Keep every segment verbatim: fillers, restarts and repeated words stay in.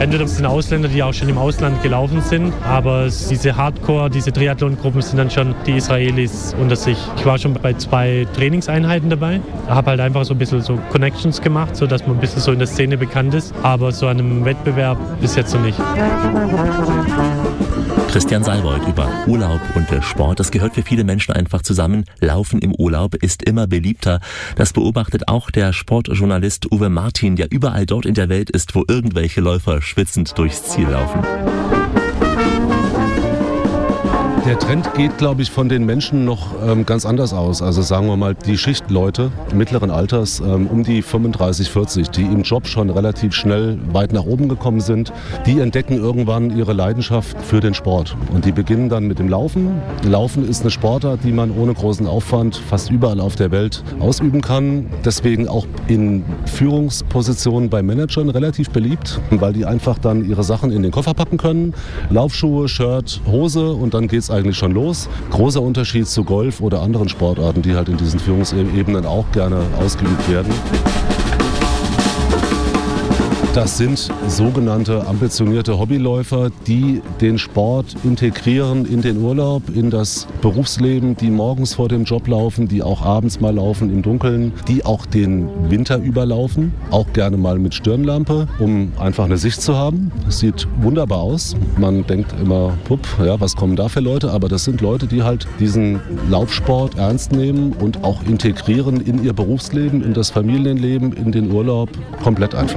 Entweder sind Ausländer, die auch schon im Ausland gelaufen sind, aber diese Hardcore, diese Triathlon-Gruppen sind dann schon die Israelis unter sich. Ich war schon bei zwei Trainingseinheiten dabei, habe halt einfach so ein bisschen so Connections gemacht, sodass man ein bisschen so in der Szene bekannt ist, aber so an einem Wettbewerb bis jetzt noch nicht. Christian Seibold über Urlaub und Sport. Das gehört für viele Menschen einfach zusammen. Laufen im Urlaub ist immer beliebter. Das beobachtet auch der Sportjournalist Uwe Martin, der überall dort in der Welt ist, wo irgendwelche Läufer schwitzend durchs Ziel laufen. Der Trend geht, glaube ich, von den Menschen noch ähm, ganz anders aus. Also sagen wir mal, die Schichtleute mittleren Alters, ähm, um die fünfunddreißig, vierzig, die im Job schon relativ schnell weit nach oben gekommen sind, die entdecken irgendwann ihre Leidenschaft für den Sport. Und die beginnen dann mit dem Laufen. Laufen ist eine Sportart, die man ohne großen Aufwand fast überall auf der Welt ausüben kann. Deswegen auch in Führungspositionen bei Managern relativ beliebt, weil die einfach dann ihre Sachen in den Koffer packen können. Laufschuhe, Shirt, Hose und dann geht's eigentlich schon los. Großer Unterschied zu Golf oder anderen Sportarten, die halt in diesen Führungsebenen auch gerne ausgeübt werden. Das sind sogenannte ambitionierte Hobbyläufer, die den Sport integrieren in den Urlaub, in das Berufsleben, die morgens vor dem Job laufen, die auch abends mal laufen im Dunkeln, die auch den Winter überlaufen, auch gerne mal mit Stirnlampe, um einfach eine Sicht zu haben. Das sieht wunderbar aus. Man denkt immer, pupp, ja, was kommen da für Leute? Aber das sind Leute, die halt diesen Laufsport ernst nehmen und auch integrieren in ihr Berufsleben, in das Familienleben, in den Urlaub, komplett einfach.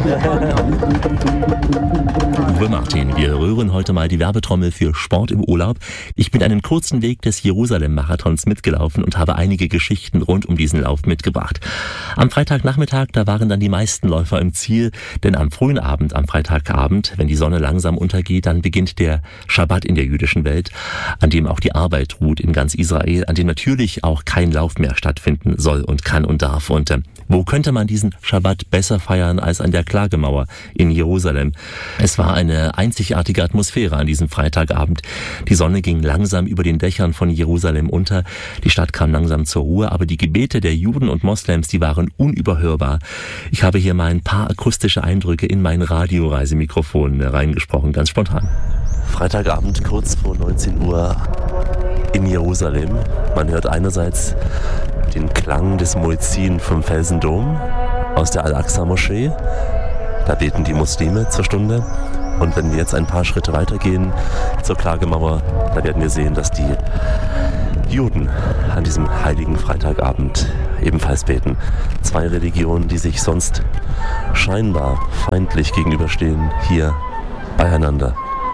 Uwe Martin, wir rühren heute mal die Werbetrommel für Sport im Urlaub. Ich bin einen kurzen Weg des Jerusalem-Marathons mitgelaufen und habe einige Geschichten rund um diesen Lauf mitgebracht. Am Freitagnachmittag, da waren dann die meisten Läufer im Ziel, denn am frühen Abend, am Freitagabend, wenn die Sonne langsam untergeht, dann beginnt der Schabbat in der jüdischen Welt, an dem auch die Arbeit ruht in ganz Israel, an dem natürlich auch kein Lauf mehr stattfinden soll und kann und darf. Und äh, wo könnte man diesen Schabbat besser feiern als an der Klagemauer in Jerusalem? Es war eine einzigartige Atmosphäre an diesem Freitagabend. Die Sonne ging langsam über den Dächern von Jerusalem unter. Die Stadt kam langsam zur Ruhe, aber die Gebete der Juden und Moslems, die waren unüberhörbar. Ich habe hier mal ein paar akustische Eindrücke in mein Radioreisemikrofon reingesprochen, ganz spontan. Freitagabend, kurz vor neunzehn Uhr in Jerusalem. Man hört einerseits den Klang des Muezzin vom Felsendom aus der Al-Aqsa-Moschee. Da beten die Muslime zur Stunde. Und wenn wir jetzt ein paar Schritte weitergehen zur Klagemauer, da werden wir sehen, dass die Juden an diesem heiligen Freitagabend ebenfalls beten. Zwei Religionen, die sich sonst scheinbar feindlich gegenüberstehen, hier beieinander.